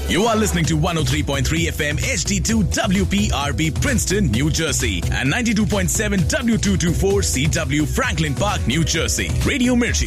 You are listening to 103.3 FM HD2 WPRB Princeton, New Jersey and 92.7 W224 CW Franklin Park, New Jersey. Radio Mirchi.